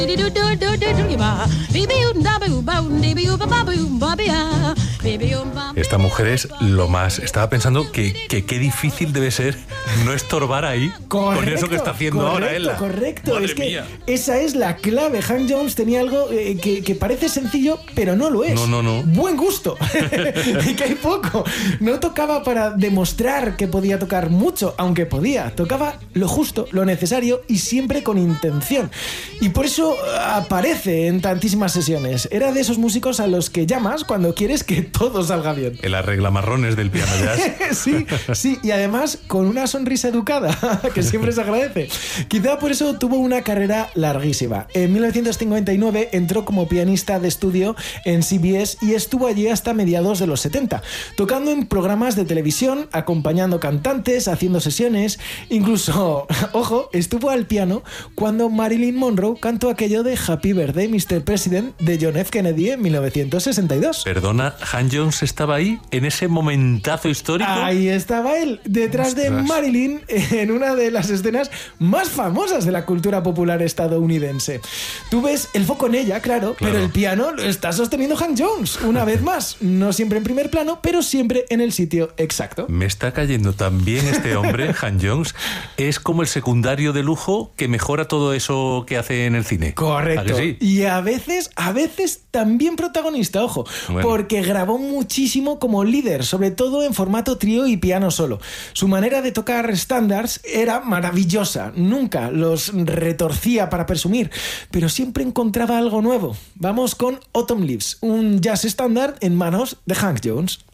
Esta mujer es lo más. Estaba pensando que qué difícil debe ser no estorbar ahí con eso que está haciendo ahora Ella. Correcto, Madre es que mía. esa es la clave. Hank Jones tenía algo que parece sencillo, pero no lo es. No. Buen gusto. Que hay poco. No tocaba para demostrar que podía tocar mucho, aunque podía. Tocaba lo justo, lo necesario y siempre con intención. Y por eso aparece en tantísimas sesiones. Era de esos músicos a los que llamas cuando quieres que todo salga bien. El arreglamarrones del piano jazz. Sí, y además con una sonrisa educada, que siempre se agradece. Quizá por eso tuvo una carrera larguísima. En 1959 entró como pianista de estudio en CBS y estuvo allí hasta mediados de los 70, tocando en programas de televisión, acompañando cantantes, haciendo sesiones, incluso, ojo, estuvo al piano cuando Marilyn Monroe cantó aquello de Happy Birthday, Mr. President de John F. Kennedy en 1962. Perdona, Hank Jones estaba ahí en ese momentazo histórico. Ahí estaba él, detrás de Marilyn, en una de las escenas más famosas de la cultura popular estadounidense. Tú ves el foco en ella, claro, pero el piano lo está sosteniendo Hank Jones, una vez más. No siempre en primer plano, pero siempre en el sitio exacto. Me está cayendo tan bien este hombre, Hank Jones. Es como el secundario de lujo que mejora todo eso que hace en el cine. Correcto. ¿A que sí? Y a veces también protagonista, ojo, Bueno. porque grabó muchísimo como líder, sobre todo en formato trío y piano solo. Su manera de tocar estándares era maravillosa, nunca los retorcía para presumir, pero siempre encontraba algo nuevo. Vamos con Autumn Leaves, un jazz estándar en manos de Hank Jones.